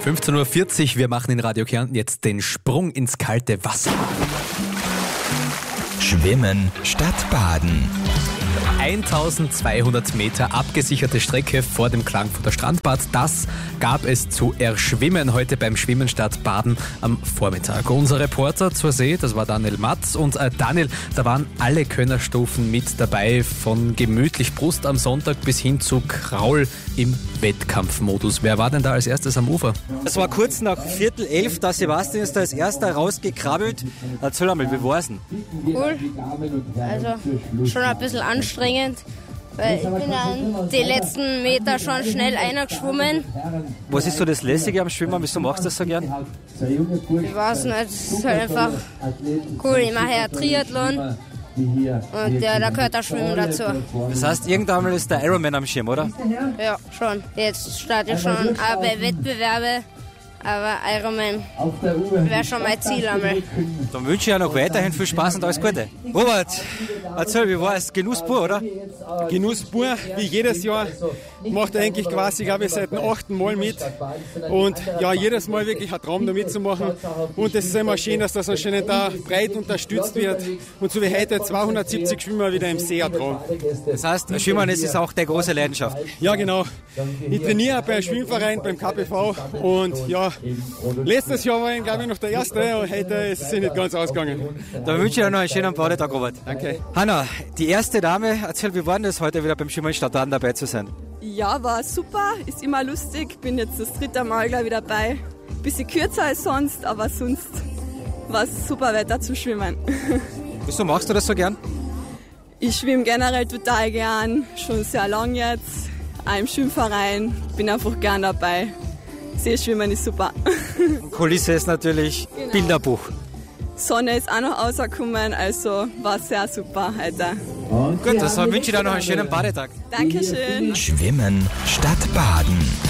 15:40 Uhr, wir machen in Radio Kärnten jetzt den Sprung ins kalte Wasser. Schwimmen statt Baden. 1200 Meter abgesicherte Strecke vor dem Klagenfurter Strandbad. Das gab es zu erschwimmen heute beim Schwimmen statt Baden am Vormittag. Unser Reporter zur See, das war Daniel Matz. Und Daniel, da waren alle Könnerstufen mit dabei, von gemütlich Brust am Sonntag bis hin zu Kraul im Wettkampfmodus. Wer war denn da als erstes am Ufer? Es war kurz nach 10:45, der Sebastian ist da als erster rausgekrabbelt. Erzähl einmal, wie war's denn? Cool. Also schon ein bisschen anstrengend, weil ich bin dann die letzten Meter schon schnell eingeschwommen. Was ist so das Lässige am Schwimmen? Wieso machst du das so gern? Ich weiß nicht, es ist halt einfach cool. Ich mache ja Triathlon und da gehört auch Schwimmen dazu. Das heißt, irgendwann mal ist der Ironman am Schirm, oder? Ja, schon. Jetzt starte ich schon auch bei Wettbewerbe. Aber Ironman wäre schon mein Ziel einmal. Dann wünsche ich ja noch weiterhin viel Spaß und alles Gute. Robert, erzähl, wie war es? Genuss pur, oder? Genuss pur, wie jedes Jahr. Macht eigentlich quasi, glaube ich, seit dem 8. Mal mit. Und ja, jedes Mal wirklich ein Traum, da mitzumachen. Und es ist immer schön, dass das anscheinend da breit unterstützt wird. Und so wie heute 270 Schwimmer wieder im See tragen. Das heißt, Schwimmen ist auch deine große Leidenschaft. Ja, genau. Ich trainiere beim Schwimmverein, beim KPV. Und ja, letztes Jahr war ich, glaube ich, noch der Erste. Und heute ist es nicht ganz ausgegangen. Dann wünsche ich dir noch einen schönen Badetag, Robert. Danke. Hanna, die erste Dame, erzähl, wie war das heute wieder beim Schwimmen statt Baden dabei zu sein? Ja, war super, ist immer lustig, bin jetzt das 3. Mal gleich wieder dabei. Bisschen kürzer als sonst, aber sonst war es super Wetter zum Schwimmen. Wieso machst du das so gern? Ich schwimme generell total gern, schon sehr lang jetzt, auch im Schwimmverein, bin einfach gern dabei. Seeschwimmen ist super. Kulisse ist natürlich Bilderbuch. Sonne ist auch noch rausgekommen, also war sehr super heute. Gut, dann wünsche ich dir noch einen schönen Badetag. Dankeschön. Schwimmen statt Baden.